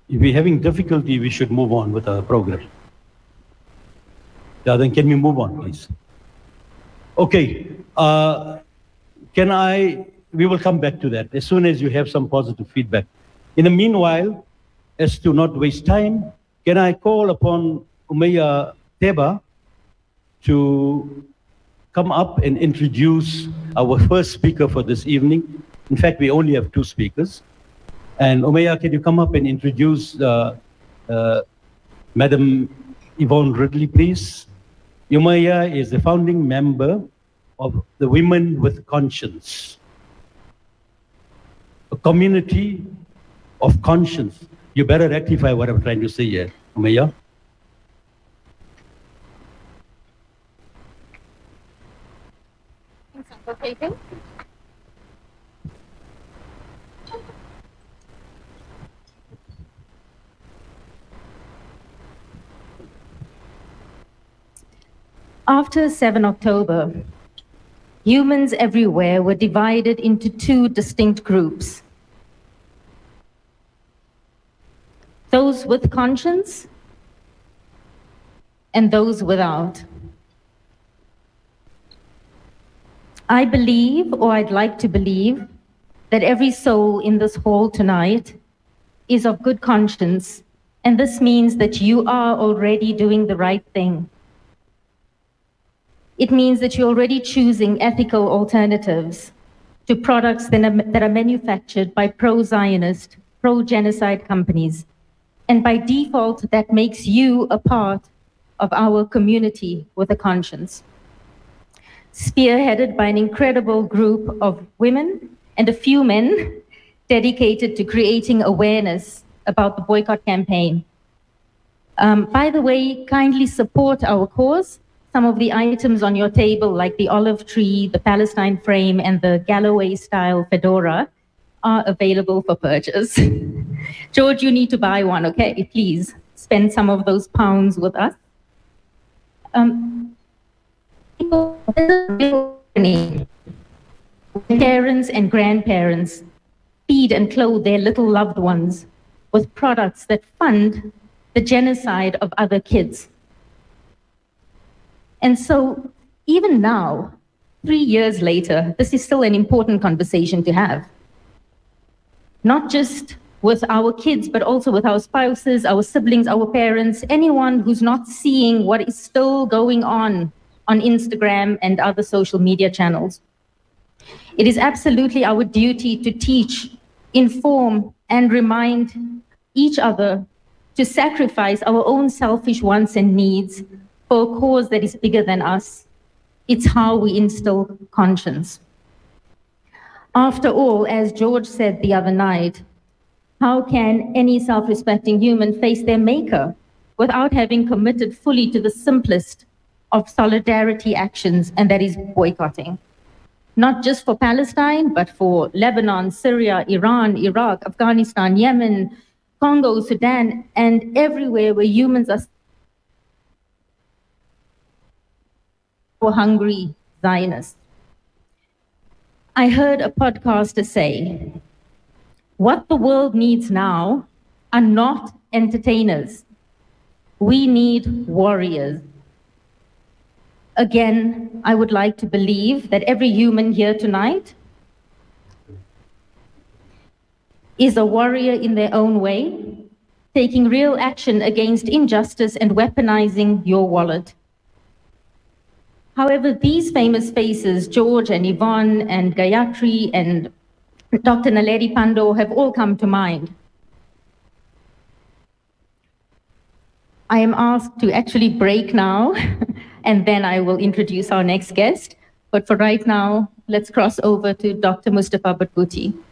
If we're having difficulty, we should move on with our program. Yeah, then can we move on, please? Okay. We will come back to that as soon as you have some positive feedback. In the meanwhile, as to not waste time, can I call upon Umayya Teba to come up and introduce our first speaker for this evening? In fact, we only have two speakers. And Umayya, can you come up and introduce Madam Yvonne Ridley, please? Umayya is the founding member of the Women with Conscience, a community of conscience. You better rectify what I'm trying to say here, Umayya. Thanks, Uncle Keating. After 7 October, humans everywhere were divided into two distinct groups. Those with conscience and those without. I believe, or I'd like to believe, that every soul in this hall tonight is of good conscience, and this means that you are already doing the right thing. It means that you're already choosing ethical alternatives to products that are manufactured by pro-Zionist, pro-genocide companies. And by default, that makes you a part of our community with a conscience. Spearheaded by an incredible group of women and a few men dedicated to creating awareness about the boycott campaign. By the way, kindly support our cause. Some of the items on your table, like the olive tree, the Palestine frame, and the Galloway-style fedora, are available for purchase. George, you need to buy one, okay? Please spend some of those pounds with us. Parents and grandparents feed and clothe their little loved ones with products that fund the genocide of other kids. And so even now, 3 years later, this is still an important conversation to have. Not just with our kids, but also with our spouses, our siblings, our parents, anyone who's not seeing what is still going on Instagram and other social media channels. It is absolutely our duty to teach, inform, and remind each other to sacrifice our own selfish wants and needs for a cause that is bigger than us. It's how we instill conscience. After all, as George said the other night, how can any self-respecting human face their maker without having committed fully to the simplest of solidarity actions, and that is boycotting? Not just for Palestine, but for Lebanon, Syria, Iran, Iraq, Afghanistan, Yemen, Congo, Sudan, and everywhere where humans are for hungry Zionists. I heard a podcaster say, what the world needs now are not entertainers. We need warriors. Again, I would like to believe that every human here tonight is a warrior in their own way, taking real action against injustice and weaponizing your wallet. However, these famous faces, George and Yvonne and Gayatri and Dr. Naledi Pandor, have all come to mind. I am asked to actually break now, and then I will introduce our next guest. But for right now, let's cross over to Dr. Mustafa Barghouti.